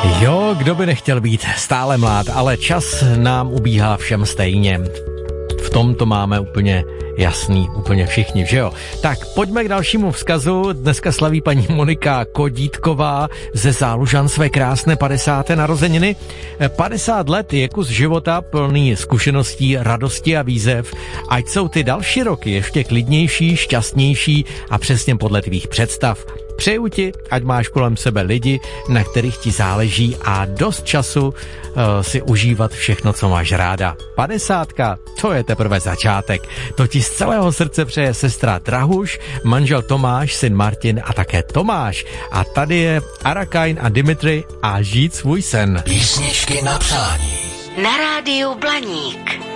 Jo, kdo by nechtěl být stále mlád, ale čas nám ubíhá všem stejně. V tom to máme úplně jasný, úplně všichni, že jo? Tak pojďme k dalšímu vzkazu. Dneska slaví paní Monika Kodítková ze Zálužan své krásné 50. narozeniny. 50 let je kus života plný zkušeností, radosti a výzev. Ať jsou ty další roky ještě klidnější, šťastnější a přesně podle tvých představ. Přeju ti, ať máš kolem sebe lidi, na kterých ti záleží a dost času si užívat všechno, co máš ráda. 50, to je teprve začátek. To ti z celého srdce přeje sestra Drahuš, manžel Tomáš, syn Martin a také Tomáš. A tady je Arakain a Dimitri a Žít svůj sen. Písničky na přání. Na rádiu Blaník.